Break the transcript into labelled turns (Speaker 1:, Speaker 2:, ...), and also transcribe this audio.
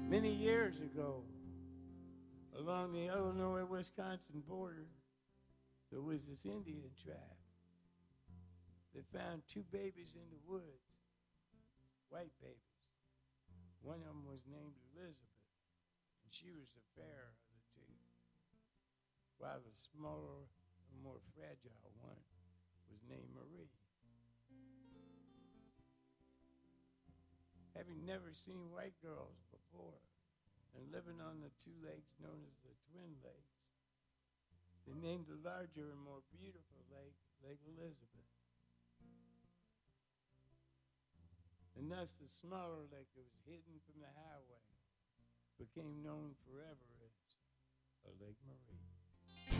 Speaker 1: Many years ago, along the Illinois-Wisconsin border, there was this Indian tribe. They found two babies in the woods, white babies. One of them was named Elizabeth, and she was the fairer of the two, while the smaller and more fragile one was named Marie. Having never seen white girls before, and living on the two lakes known as the Twin Lakes, they named the larger and more beautiful lake, Lake Elizabeth. And thus the smaller lake that was hidden from the highway became known forever as Lake Marie.